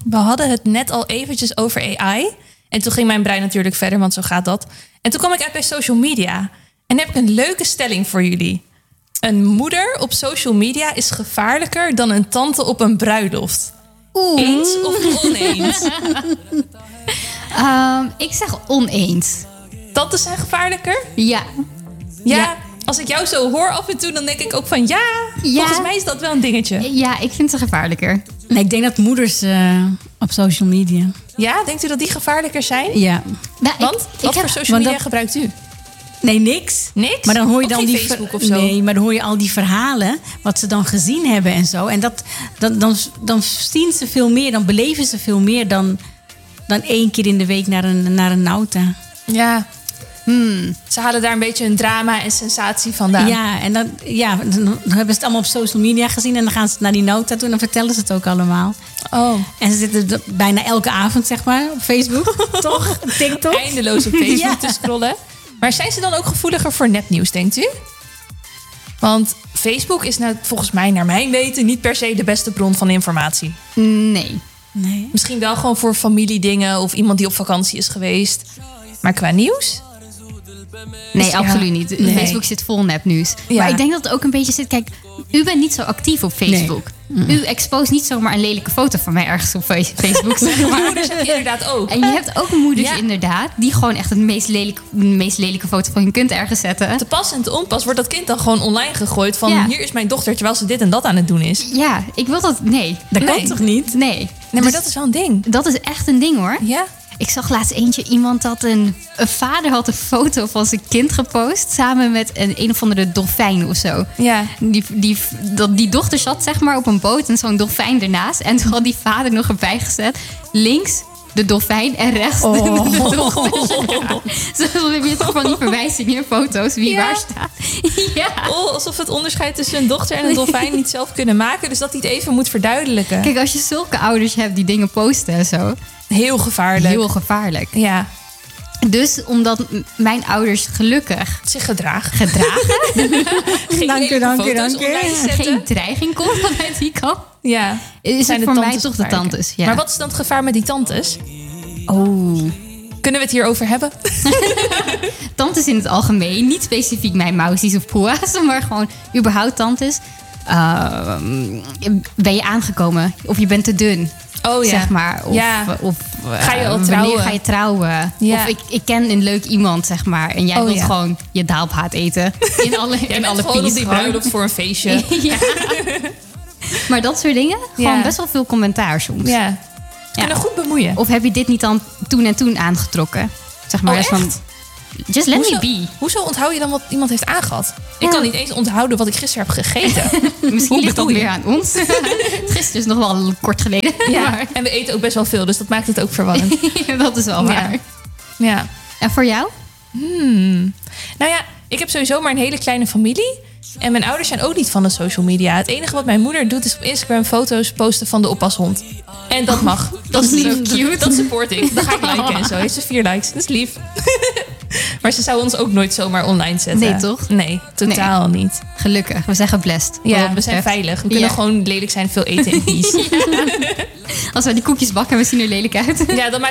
we hadden het net al eventjes over AI. En toen ging mijn brein natuurlijk verder, want zo gaat dat. En toen kwam ik uit bij social media. En dan heb ik een leuke stelling voor jullie. Een moeder op social media is gevaarlijker dan een tante op een bruiloft. Eens of oneens? Ik zeg oneens. Tantes zijn gevaarlijker? Ja. Ja. Als ik jou zo hoor af en toe, dan denk ik ook van ja. Volgens mij is dat wel een dingetje. Ja, ik vind ze gevaarlijker. Nee, ik denk dat moeders op social media... Ja, denkt u dat die gevaarlijker zijn? Ja. Nou, Want wat voor social media gebruikt u? Nee, niks. Niks? Maar dan hoor je Ook dan geen die Facebook of zo? Nee, maar dan hoor je al die verhalen wat ze dan gezien hebben en zo. En dan zien ze veel meer, dan beleven ze veel meer dan 1 keer in de week naar een nauta. Ja. Ze halen daar een beetje een drama en sensatie vandaan. Ja, en dan hebben ze het allemaal op social media gezien en dan gaan ze naar die nauta toe en dan vertellen ze het ook allemaal. Oh. En ze zitten bijna elke avond, zeg maar, op Facebook. Toch? TikTok. Eindeloos op Facebook te scrollen. Maar zijn ze dan ook gevoeliger voor nepnieuws, denkt u? Want Facebook is volgens mij, naar mijn weten, niet per se de beste bron van informatie. Nee. Misschien wel gewoon voor familiedingen of iemand die op vakantie is geweest. Maar qua nieuws? Nee, absoluut niet. Nee. Facebook zit vol nepnieuws. Ja. Maar ik denk dat het ook een beetje zit... Kijk, u bent niet zo actief op Facebook. Nee. U exposeert niet zomaar een lelijke foto van mij ergens op Facebook. Zeg maar. Moeders heb je inderdaad ook. En je hebt ook moeders inderdaad... die gewoon echt het meest lelijke foto van hun kind ergens zetten. Te pas en te onpas wordt dat kind dan gewoon online gegooid... van hier is mijn dochter terwijl ze dit en dat aan het doen is. Ja, ik wil dat... Nee. Dat kan toch niet? Nee. Nee, maar Dus dat is wel een ding. dat is echt een ding, hoor. Ja? Ik zag laatst iemand had een vader had een foto van zijn kind gepost... samen met een of andere dolfijn of zo. Ja. Die dochter zat zeg maar op een boot en zo'n dolfijn ernaast. En toen had die vader nog erbij gezet... links de dolfijn en rechts de dochter. Ja. Zo heb je toch van die verwijzingen in foto's wie waar staat. Ja. Oh, alsof het onderscheid tussen een dochter en een dolfijn niet zelf kunnen maken. Dus dat hij het even moet verduidelijken. Kijk, als je zulke ouders hebt die dingen posten en zo... Heel gevaarlijk. Heel gevaarlijk. Ja. Dus omdat mijn ouders gelukkig Zich gedragen. Dank u. geen dreiging komt vanuit die kant... Ja. is Zijn het de voor mij tantes toch de gevaarlijker? tantes. Ja. Maar wat is dan het gevaar met die tantes? Oh. Kunnen we het hierover hebben? Tantes in het algemeen. Niet specifiek mijn mousies of poa's, maar gewoon überhaupt tantes. Ben je aangekomen? Of je bent te dun? Oh ja. Zeg maar. Of ga je al trouwen? Wanneer ga je trouwen? Ja. Of ik ken een leuk iemand, zeg maar. En jij wilt gewoon je daalpaat eten. In alle gewoon op die bruiloft voor een feestje. Ja. Maar dat soort dingen. Gewoon best wel veel commentaar soms. Ja. Kunnen goed bemoeien. Of heb je dit niet dan toen en toen aangetrokken? Zeg maar. Oh, Van, echt? just let me be. Hoezo onthoud je dan wat iemand heeft aangehad? Ik kan niet eens onthouden wat ik gisteren heb gegeten. Misschien ligt het bedoel je? weer aan ons. Gisteren is nog wel kort geleden. Ja. Maar En we eten ook best wel veel, dus dat maakt het ook verwarrend. dat is wel waar. Ja. En voor jou? Nou ja, ik heb sowieso maar een hele kleine familie. En mijn ouders zijn ook niet van de social media. Het enige wat mijn moeder doet is op Instagram foto's posten van de oppashond. En dat mag. Dat is lief. Cute. Dat support ik. Dan ga ik liken en zo. Heeft ze 4 likes. Dat is lief. Maar ze zou ons ook nooit zomaar online zetten. Nee, toch? Nee, totaal niet. Gelukkig. We zeggen blessed. Ja, we zijn veilig. We kunnen gewoon lelijk zijn, veel eten in peace. Als wij die koekjes bakken en we zien er lelijk uit. Ja, dan maakt